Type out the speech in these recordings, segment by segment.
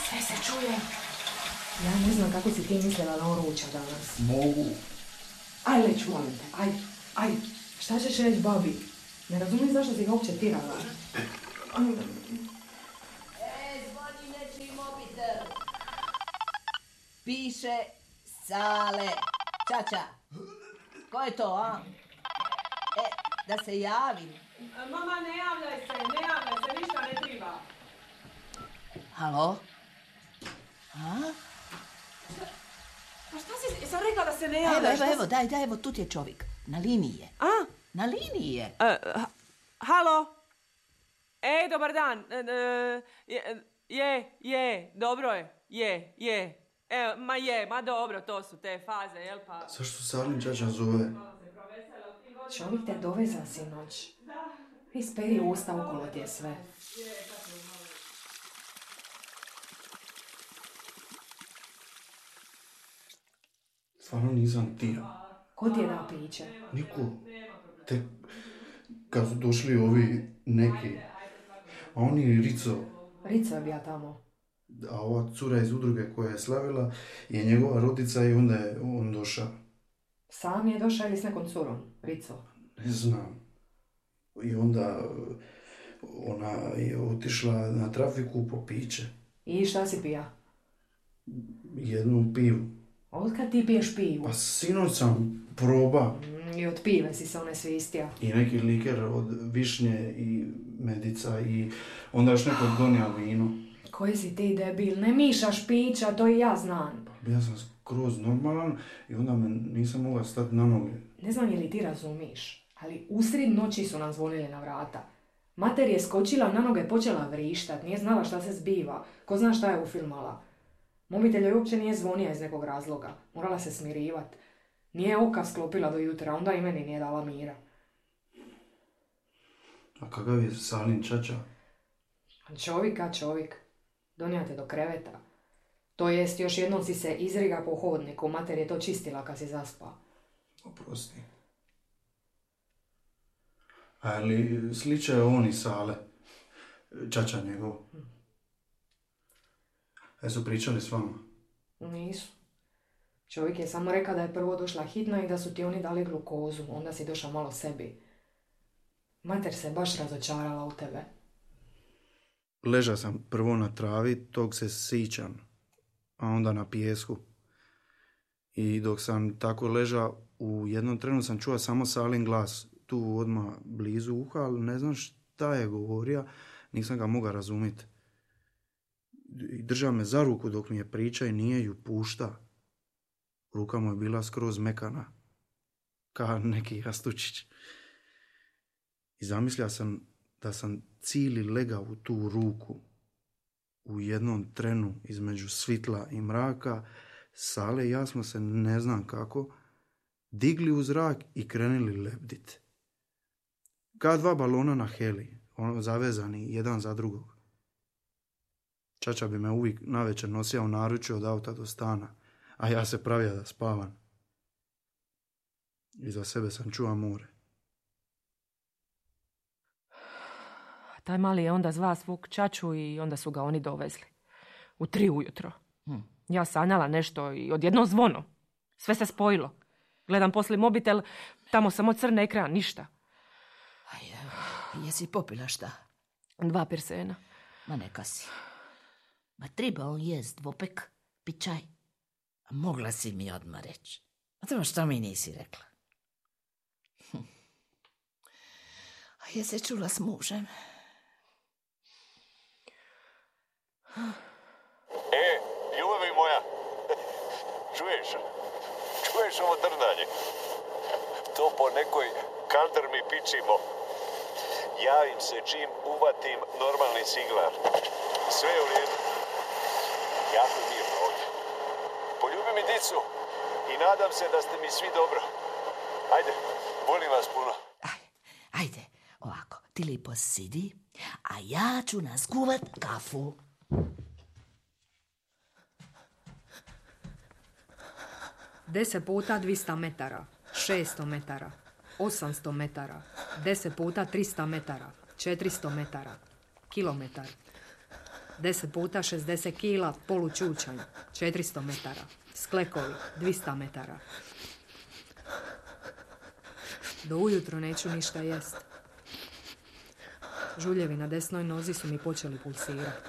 Sve se čuje. Ja ne znam kako si ti mislila da on ruča danas. Mogu. Aj, leć, molim te, aj. Šta ćeš reći babi? Ne razumijem zašto si ga uopće tirala. Zvoni nečiji mobitel. Piše Sale. Čača. Ko je to, a? Da se javim. Mama, ne javljaj se, ništa ne triba. Halo? A? Pa šta si, sam rekla da se ne javljaš? Evo, daj, evo, tu ti je čovjek. Na liniji je. A? Na liniji je. Halo? Dobar dan. Dobro je. Ma dobro, to su te faze, jel pa? Zašto Salin čača zove? Čovjek te doveza sinoć. Isperi usta, okolo ti je sve. Stvarno nisam tio. Ko ti je dao piće? Niko. Tek kad su došli ovi neki, a on je Rico. Rico je bio tamo. A ova cura iz udruge koja je slavila je njegova rodica i onda je on došao. Sam je došao ili s nekom curom? Rico? Ne znam. I onda ona je otišla na trafiku po piće. I šta si pija? Jednu pivu. Otkad ti piješ pivu? Pa sinoć sam proba. I od pive si se one svistija. I neki liker od višnje i medica i onda još neko donija vino. Koji si ti debil? Ne mišaš pića, to i ja znam. Ja sam skroz normalan i onda me nisam mogla stati na noge. Ne znam je li ti razumiš, ali usred noći su nam zvonili na vrata. Mater je skočila na noge, počela vrištat, nije znala šta se zbiva. Ko zna šta je ufilmala. Mobitel joj uopće nije zvonija iz nekog razloga. Morala se smirivat. Nije oka sklopila do jutra, onda i meni nije dala mira. A kakav je Salin čača? Čovjek. Donija te do kreveta. To jest, još jednom si se izriga po hodniku, mater je to čistila kad si zaspao. Oprosti. Ali sliča je on i Sale. Čača njegov. Su pričali s vama? Nisu. Čovjek je samo rekao da je prvo došla hitna i da su ti oni dali glukozu, onda si došao malo sebi. Mater se baš razočarala u tebe. Ležao sam prvo na travi, tog se sićam, a onda na pijesku. I dok sam tako ležao, u jednom trenu sam čuo samo Salin glas, tu odmah blizu uha, ali ne znam šta je govorio, nisam ga mogao razumjeti. Držao me za ruku dok mi je priča i nije ju pušta. Ruka mu je bila skroz mekana, kao neki jastučić. I zamislio sam da sam cijeli legao u tu ruku. U jednom trenu između svitla i mraka, Sale i ja smo se, ne znam kako, digli u zrak i krenuli lebdit. Kao dva balona na heli, zavezani jedan za drugog. Čača bi me uvijek navečer nosio u naručju od auta do stana, a ja se pravio da spavam. Iza sebe sam čuo more. Taj mali je onda zva svog čaču i onda su ga oni dovezli. U 3 ujutro. Ja sanjala nešto i odjednom zvono. Sve se spojilo. Gledam poslije mobitel, tamo samo crni ekran, ništa. Jesi popila šta? 2 pirsena. Ma neka si. Ma treba on jest dvopek, pit čaj. Mogla si mi odmah reći. A to što mi nisi rekla. A jesi čula s mužem? Ljubavi moja, čuješ ovo drndanje? To po nekoj kaldrmi pičimo. Javim se čim uvatim normalni siglar. Sve je u redu. Jako mirno ovdje. Poljubi mi dicu i nadam se da ste mi svi dobro. Ajde, volim vas puno. Ajde, ovako, ti lipo sidi, a ja ću naskuvat kafu. Deset puta 200 metara, 600 metara, 800 metara, 10 puta 300 metara, 400 metara, kilometar. 10 puta 60 kila, polučučanj, 400 metara. Sklekovi, 200 metara. Do ujutro neću ništa jest. Žuljevi na desnoj nozi su mi počeli pulsirati.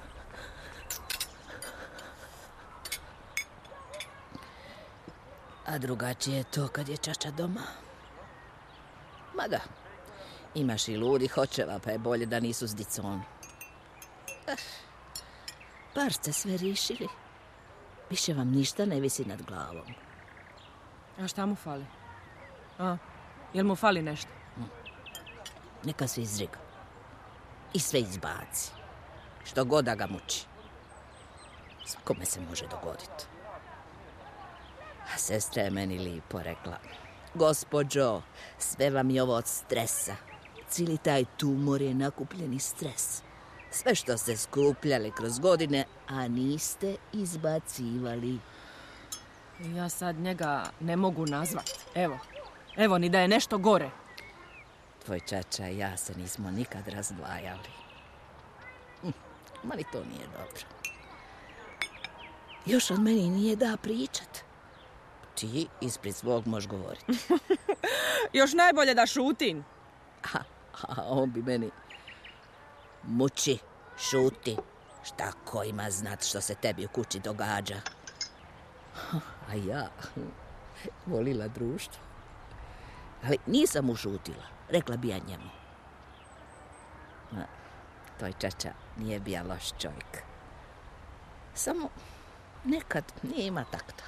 A drugačije je to kad je čača doma. Mada, imaš i ludih očeva, pa je bolje da nisu s dicom. Bar ste sve riješili. Više vam ništa ne visi nad glavom. A šta mu fali? Jel mu fali nešto? Neka se izriga. I sve izbaci. Što god da ga muči. Svakome se može dogoditi. A sestra je meni lipo rekla: gospođo, sve vam je ovo od stresa. Cijeli taj tumor je nakupljeni stres. Sve što ste skupljali kroz godine, a niste izbacivali. Ja sad njega ne mogu nazvat. Evo, ni da je nešto gore. Tvoj čača i ja se nismo nikad razdvajali. Ma ni to nije dobro. Još od meni nije da pričat. Ti ispred svog možeš govoriti. Još najbolje da šutim. A on bi meni: muči, šuti, šta ko ima znat što se tebi u kući događa. A ja volila društvo. Ali nisam ušutila, rekla bi ja njemu. Tvoj čača nije bija loš čovjek. Samo nekad nije ima takta.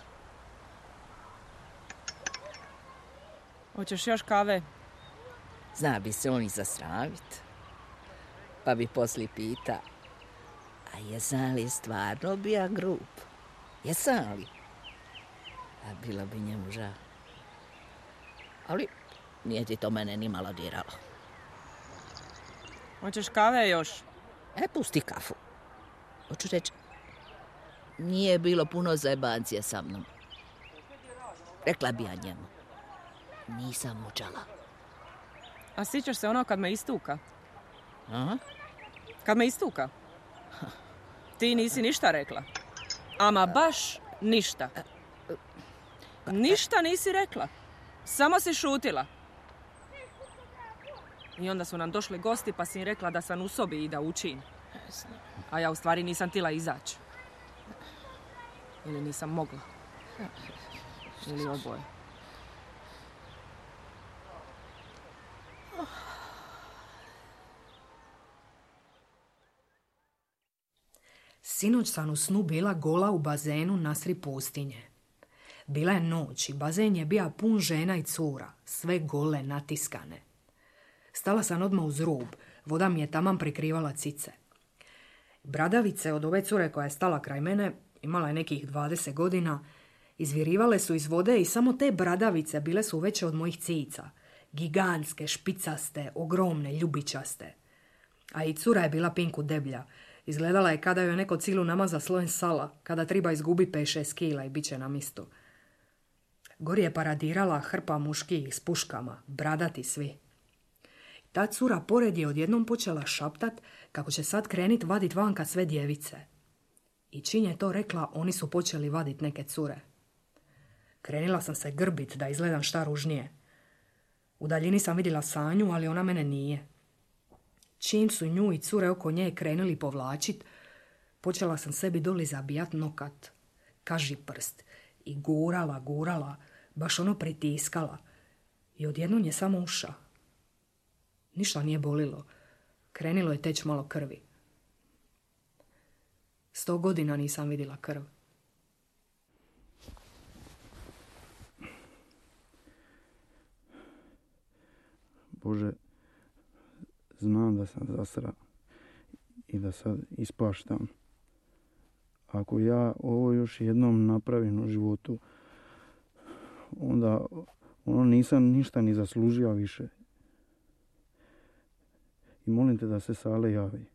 Hoćeš još kave? Zna bi se on i zasravit. Pa bi poslije pita: a jesam li stvarno bija grub? Jesam li? A bilo bi njemu žao. Ali nije ti to mene ni malo diralo. Hoćeš kave još? Pusti kafu. Hoću reći, nije bilo puno zajebancije sa mnom. Rekla bi ja njemu: nisam mučala. A sjećaš se ono kad me istuka? Aha. Kad me istuka? Ti nisi ništa rekla. Ama baš ništa. Ništa nisi rekla. Samo si šutila. I onda su nam došli gosti pa si im rekla da sam u sobi i da učim. A ja u stvari nisam tila izaći. Ili nisam mogla. Ili oboje. Sinoć sam u snu bila gola u bazenu nasri pustinje. Bila je noć i bazen je bio pun žena i cura, sve gole, natiskane. Stala sam odmah uz rub, voda mi je taman prikrivala cice. Bradavice od ove cure koja je stala kraj mene, imala je nekih 20 godina, izvirivale su iz vode i samo te bradavice bile su veće od mojih cica. Gigantske, špicaste, ogromne, ljubičaste. A i cura je bila pinku deblja. Izgledala je kada joj neko cilu namaza slojem sala, kada treba izgubi 5-6 kila i bit će na mistu. Gori je paradirala hrpa muških s puškama, bradati svi. Ta cura pored je odjednom počela šaptat kako će sad krenit vadit vanka sve djevice. I čim je to rekla, oni su počeli vadit neke cure. Krenila sam se grbit da izgledam šta ružnije. U daljini sam vidjela Sanju, ali ona mene nije. Čim su nju i cure oko nje krenuli povlačit, počela sam sebi doli zabijat nokat, kaži prst, i gurala, baš ono pritiskala. I odjednom je samo uša. Ništa nije bolilo. Krenilo je teć malo krvi. 100 godina nisam vidjela krv. Bože, znam da sam zasra i da sad ispaštam. Ako ja ovo još jednom napravim u životu, onda nisam ništa ni zaslužio više. I molim te da se Sale javi.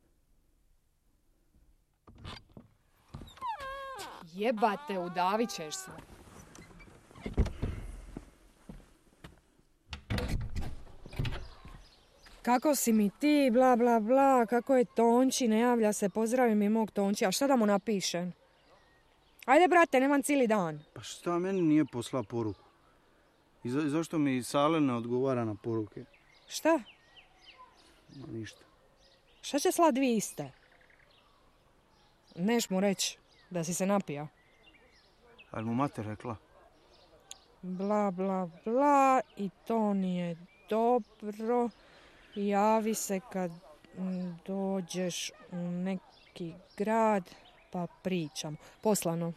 Jebate, udavit ćeš se. Kako si mi ti, bla bla bla, kako je Tonči, ne javlja se, pozdravi mi mog Tonči, a šta da mu napišem? Ajde, brate, nemam cijeli dan. Pa šta meni nije poslao poruku? I zašto mi Sale ne odgovara na poruke? Šta? No, ništa. Šta će slat dvije iste? Neš mu reći da si se napija. Ali mu mater rekla? Bla bla bla i to nije dobro. Javi se kad dođeš u neki grad pa pričam. Poslano.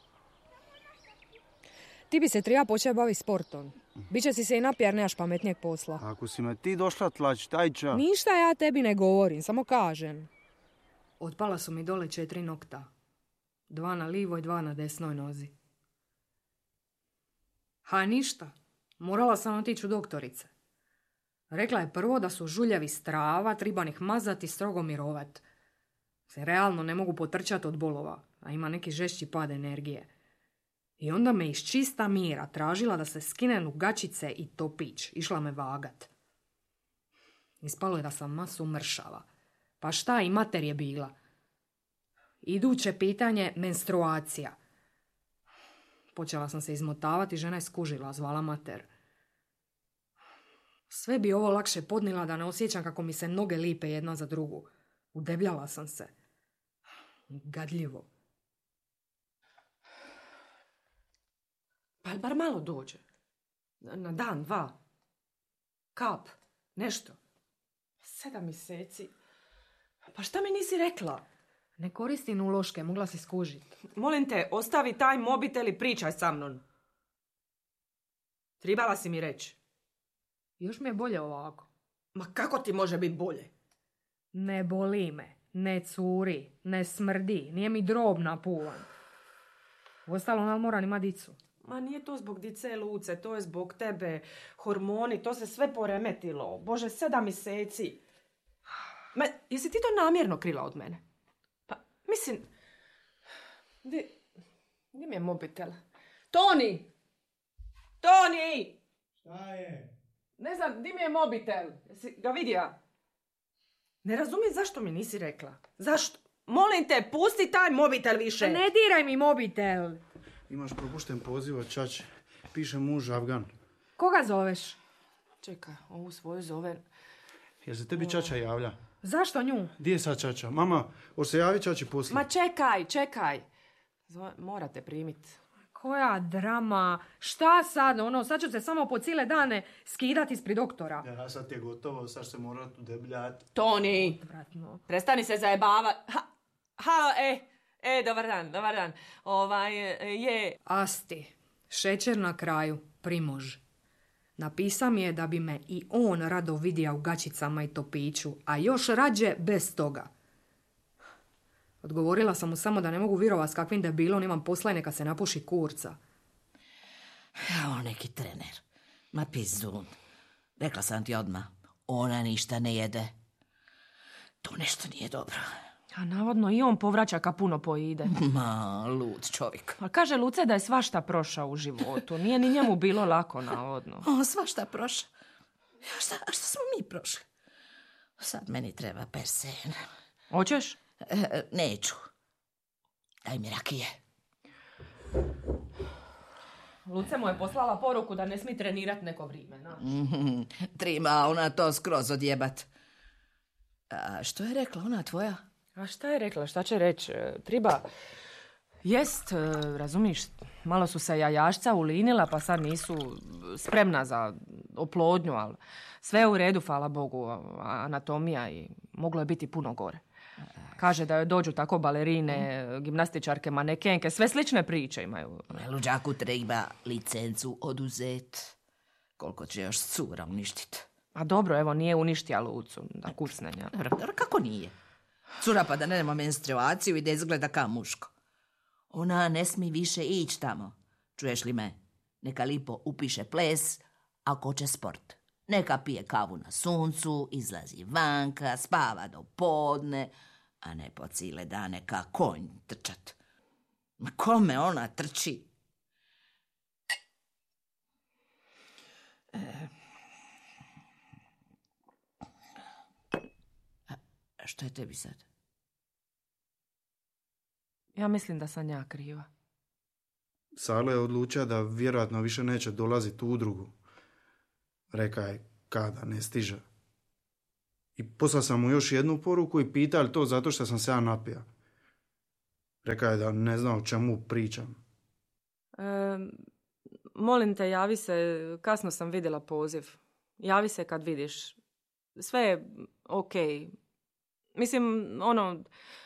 Ti bi se treba početi baviti sportom. Biće si se i napija jer nemaš pametnijeg posla. Ako si me ti došla tlačit, ajča. Ništa ja tebi ne govorim, samo kažem. Otpala su mi dole 4 nokta. 2 na livoj, 2 na desnoj nozi. Ha, ništa. Morala sam otići u doktorice. Rekla je prvo da su žuljevi strava, triban ih mazati i strogo mirovat. Se realno ne mogu potrčati od bolova, a ima neki žešći pad energije. I onda me iz čista mira tražila da se skine lugačice i topić. Išla me vagat. Ispalo je da sam masu mršava. Pa šta, i mater je bila. Iduće pitanje, menstruacija. Počela sam se izmotavati, žena je skužila, zvala mater. Sve bi ovo lakše podnila da ne osjećam kako mi se noge lipe jedna za drugu. Udebljala sam se. Gadljivo. Pa bar malo dođe. Na dan, 2. Kap. Nešto. 7 mjeseci. Pa šta mi nisi rekla? Ne koristim uloške, mogla si skužiti. Molim te, ostavi taj mobitel i pričaj sa mnom. Tribala si mi reći. Još mi je bolje ovako. Ma kako ti može biti bolje? Ne boli me, ne curi, ne smrdi, nije mi drob napuvan. Uostalom, ali moram ima dicu. Ma nije to zbog dice Luce, to je zbog tebe. Hormoni, to se sve poremetilo. Bože, 7 mjeseci. Ma, jesi ti to namjerno krila od mene? Pa, mislim... Gdje mi je mobitel? Toni! Toni! Šta je? Ne znam, gdje mi je mobitel? Jesi ga vidio? Ne razumijem zašto mi nisi rekla. Zašto? Molim te, pusti taj mobitel više. Ne diraj mi mobitel. Imaš propušten poziv od čače. Piše muž Afgan. Koga zoveš? Čekaj, ovu svoju zove... Jel se tebi čača javlja? Zašto nju? Gdje je sad čača? Mama, hoće se javi čači poslije. Ma čekaj. Morate primiti. Koja drama. Šta sad? Sad ću se samo po cijele dane skidati ispred doktora. Ja, sad je gotovo, sad se morat udebljati. Toni! Odvratno. Prestani se zajebavati. Halo, dobar dan. Je... Asti. Šećer na kraju. Primož. Napisao mi je da bi me i on rado vidio u gačicama i topiću, a još rađe bez toga. Odgovorila sam mu samo da ne mogu virovat s kakvim debilom imam posla i neka se napuši kurca. Evo neki trener. Ma pizun. Rekla sam ti odmah. Ona ništa ne jede. To nešto nije dobro. A navodno i on povraća ka puno pojide. Ma, lud čovjek. A kaže Luce da je svašta prošao u životu. Nije ni njemu bilo lako, navodno. O, svašta prošao. A šta smo mi prošli? Sad meni treba persen. Hoćeš? Neću. Daj mi rakije. Luce mu je poslala poruku da ne smije trenirat neko vrijeme. Trima ona to skroz odjebat. A što je rekla ona tvoja? A šta je rekla? Šta će reći? Triba jest, razumiš, malo su se jajašca ulinila pa sad nisu spremna za oplodnju, ali sve je u redu, hvala Bogu, anatomija i moglo je biti puno gore. Kaže da joj dođu tako balerine, gimnastičarke, manekenke, sve slične priče imaju. Luđaku treba licencu oduzet. Koliko će još cura uništit? A dobro, evo, nije uništija Lucu, da kucnenja. Dobro, kako nije? Cura pa da nema menstruaciju i da izgleda kao muško. Ona ne smi više ići tamo. Čuješ li me? Neka lipo upiše ples, ako hoće sport. Neka pije kavu na suncu, izlazi vanka, spava do podne, a ne po cijele dane ka konj trčat. Kome ona trči? Što je tebi sad? Ja mislim da sam ja kriva. Sale je odlučio da vjerojatno više neće dolaziti u udrugu. Reka je kada ne stiže. I poslao sam mu još jednu poruku i pitao je to zato što sam se ja napija. Reka je da ne zna o čemu pričam. Molim te, javi se, kasno sam vidjela poziv. Javi se kad vidiš. Sve je ok. Mislim,